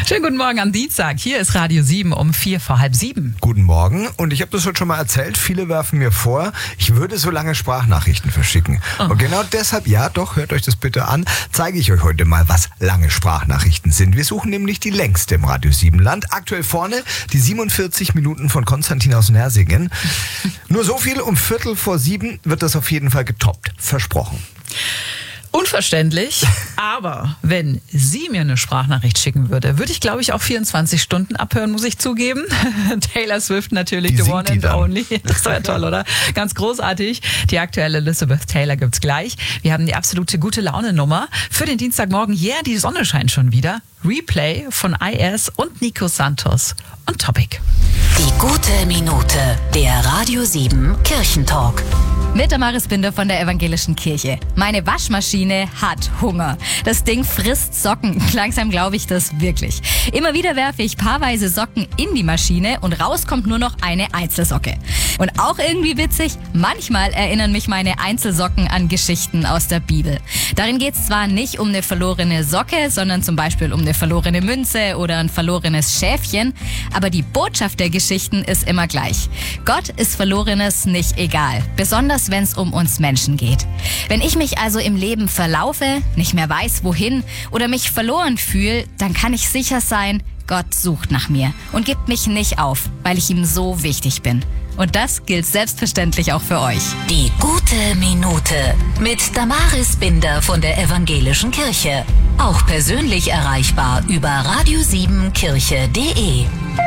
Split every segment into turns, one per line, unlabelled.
Schönen guten Morgen am Dienstag. Hier ist Radio 7 um 6:45.
Guten Morgen. Und ich habe das heute schon mal erzählt. Viele werfen mir vor, ich würde so lange Sprachnachrichten verschicken. Und genau deshalb, ja doch, hört euch das bitte an, zeige ich euch heute mal, was lange Sprachnachrichten sind. Wir suchen nämlich die längste im Radio 7 Land. Aktuell vorne die 47 Minuten von Konstantin aus Nersingen. Nur so viel, um 6:45 wird das auf jeden Fall getoppt. Versprochen.
Unverständlich, aber wenn sie mir eine Sprachnachricht schicken würde, würde ich, glaube ich, auch 24 Stunden abhören, muss ich zugeben. Taylor Swift natürlich,
Die
the one and
dann
only. Das war ja toll, oder? Ganz großartig. Die aktuelle Elizabeth Taylor gibt's gleich. Wir haben die absolute gute Laune-Nummer für den Dienstagmorgen. Yeah, die Sonne scheint schon wieder. Replay von IS und Nico Santos on Topic.
Die gute Minute, der Radio 7 Kirchentalk.
Mit Damaris Binder von der Evangelischen Kirche. Meine Waschmaschine hat Hunger. Das Ding frisst Socken. Langsam glaube ich das wirklich. Immer wieder werfe ich paarweise Socken in die Maschine und raus kommt nur noch eine Einzelsocke. Und auch irgendwie witzig, manchmal erinnern mich meine Einzelsocken an Geschichten aus der Bibel. Darin geht es zwar nicht um eine verlorene Socke, sondern zum Beispiel um eine verlorene Münze oder ein verlorenes Schäfchen. Aber die Botschaft der Geschichten ist immer gleich. Gott ist Verlorenes nicht egal. Besonders wenn es um uns Menschen geht. Wenn ich mich also im Leben verlaufe, nicht mehr weiß wohin oder mich verloren fühle, dann kann ich sicher sein, Gott sucht nach mir und gibt mich nicht auf, weil ich ihm so wichtig bin. Und das gilt selbstverständlich auch für euch.
Die gute Minute mit Damaris Binder von der Evangelischen Kirche. Auch persönlich erreichbar über radio7kirche.de.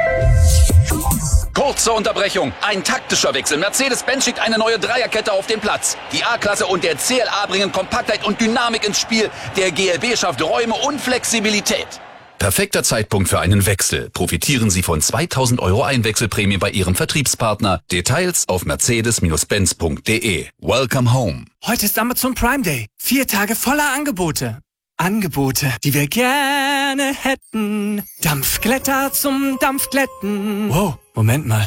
Kurze Unterbrechung. Ein taktischer Wechsel. Mercedes-Benz schickt eine neue Dreierkette auf den Platz. Die A-Klasse und der CLA bringen Kompaktheit und Dynamik ins Spiel. Der GLB schafft Räume und Flexibilität. Perfekter Zeitpunkt für einen Wechsel. Profitieren Sie von 2.000 € Einwechselprämie bei Ihrem Vertriebspartner. Details auf mercedes-benz.de. Welcome home.
Heute ist Amazon Prime Day. 4 Tage voller Angebote. Angebote, die wir gerne hätten. Dampfglätter zum Dampfglätten. Wow, Moment mal.